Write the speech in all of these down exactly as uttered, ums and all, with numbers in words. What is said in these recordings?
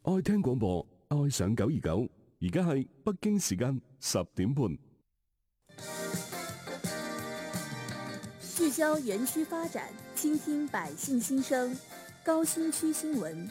愛聽廣播，愛上九二九。而家係北京時間十點半。 聚焦園區發展，傾聽百姓心聲。高新區新聞。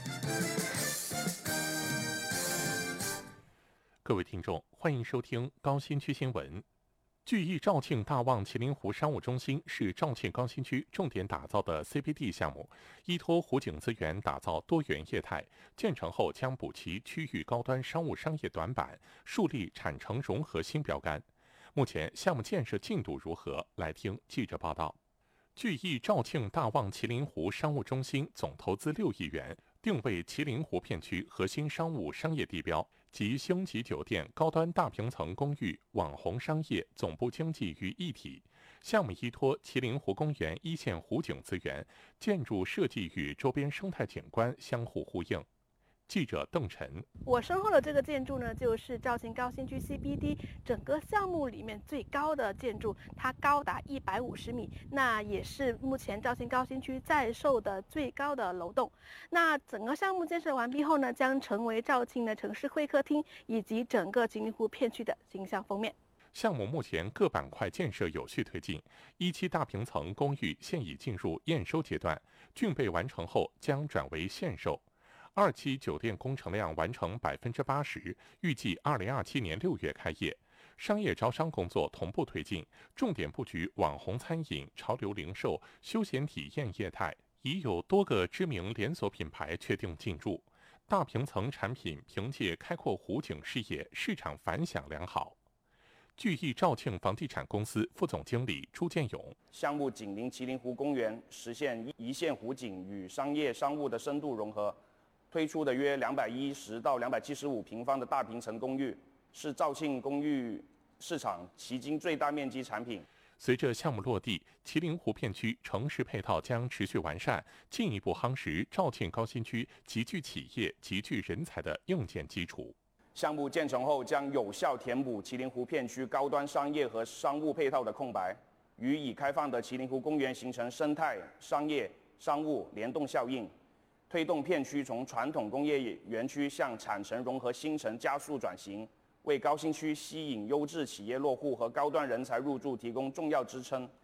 各位聽眾，歡迎收聽高新區新聞。聚義肇慶大望麒麟湖商務中心是肇慶高新區重點打造的 C B D 項目，依託湖景資源打造多元業態，建成後將補齊區域高端商務商業短板，樹立產城融合新標杆。目前項目建設進度如何？來聽記者報道。聚義肇慶大望麒麟湖商務中心總投資六億元，定位麒麟湖片區核心商務商業地標，集星級酒店、高端大平層公寓、網紅商業、總部經濟於一體。項目依託麒麟湖公園一線湖景資源，建築設計與周邊生態景觀相互呼應。記者鄧晨， 我身後的這個建築呢，就是肇慶高新區 C B D 整個項目裏面最高的建築，它高達一百五十米，那也是目前肇慶高新區在售的最高的樓棟。那整個項目建設完畢後呢，將成為肇慶的城市會客廳以及整個麒麟湖片區的形象封面。 項目目前各板塊建設有序推進，一期大平層公寓現已進入驗收階段，竣備完成後將轉為現售。二期酒店工程量完成百分之八十，預計二零二七年六月開業。商業招商工作同步推進，重點佈局網紅餐飲、潮流零售、休閒體驗業態，已有多個知名連鎖品牌確定進駐。大平層產品憑借開闊湖景視野，市場反響良好。聚義肇慶房地產公司副總經理朱建勇， 項目緊鄰麒麟湖公園，實現一線湖景與商業商務的深度融合。推出的約兩百一十到兩百七十五平方的大平層公寓，是肇慶公寓市場迄今最大面積產品。 隨着項目落地，麒麟湖片區城市配套將持續完善，進一步夯實肇慶高新區極具企業、極具人才的硬件基礎。 項目建成後，將有效填補麒麟湖片區高端商業和商務配套的空白，與已開放的麒麟湖公園形成生態、商業、商務聯動效應。推動片區從傳統工業園區向產城融合新城加速轉型，為高新區吸引優質企業落戶和高端人才入駐提供重要支撐。